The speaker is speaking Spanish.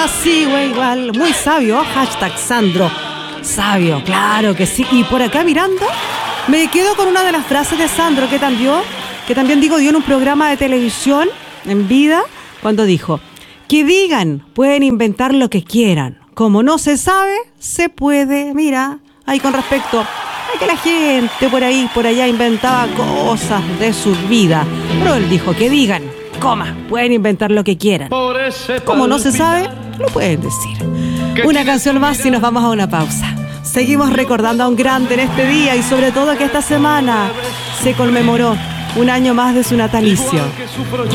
sigo igual. Muy sabio, hashtag Sandro. Sabio, claro que sí. Y por acá mirando, me quedo con una de las frases de Sandro que también dio en un programa de televisión en vida, cuando dijo: que digan, pueden inventar lo que quieran. Como no se sabe, se puede. Mira, ahí con respecto a que la gente por allá inventaba cosas de su vida. Pero él dijo: que digan, pueden inventar lo que quieran. Como no se sabe, lo pueden decir. Una canción más y nos vamos a una pausa. Seguimos recordando a un grande en este día y sobre todo que esta semana se conmemoró un año más de su natalicio.